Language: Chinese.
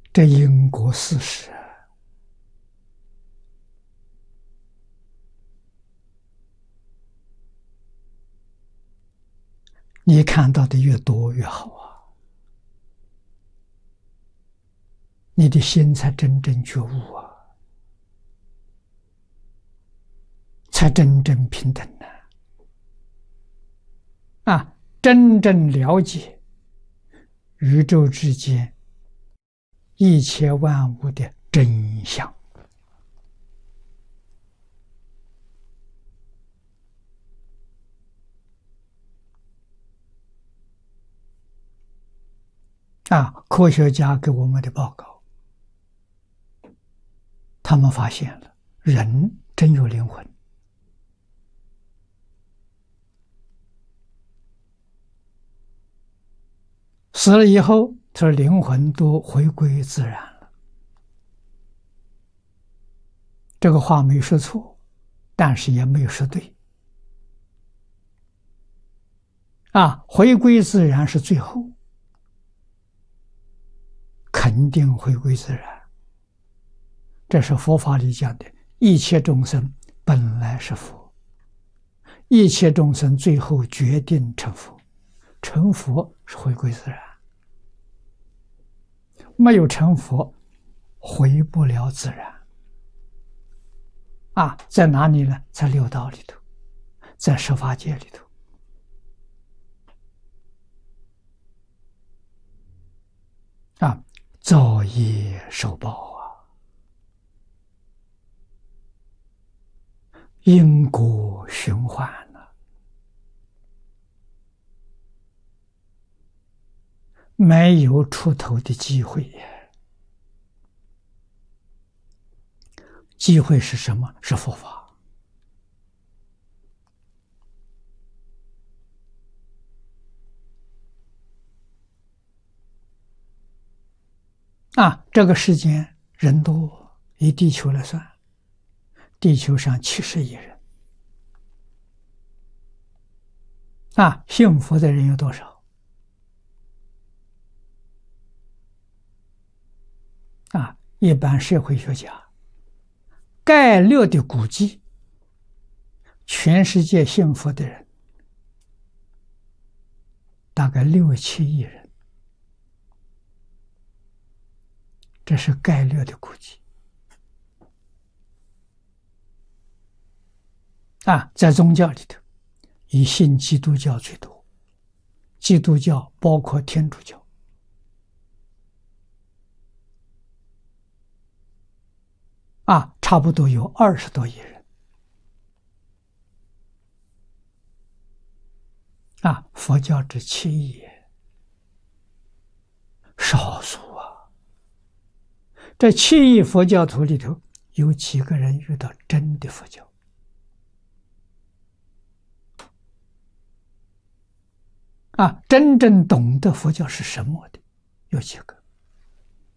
这因果事实啊，你看到的越多越好啊，你的心才真正觉悟啊，才真正平等呢。真正了解宇宙之间一切万物的真相。科学家给我们的报告，他们发现了人真有灵魂。死了以后，他说灵魂都回归自然了。这个话没说错，但是也没有说对。回归自然是最后，肯定回归自然。这是佛法里讲的，一切众生本来是佛，一切众生最后决定成佛，成佛是回归自然。没有成佛，回不了自然。在哪里呢？在六道里头，在十法界里头。造业受报因果循环没有出头的机会。机会是什么？是佛法。这个世间人多，以地球来算，地球上70亿人。信佛的人有多少？一般社会学家概略的估计，全世界信佛的人大概6、7亿人。这是概略的估计。在宗教里头，以信基督教最多，基督教包括天主教。差不多有20多亿人。佛教只7亿，少数。这7亿佛教徒里头，有几个人遇到真的佛教？真正懂得佛教是什么的，有几个？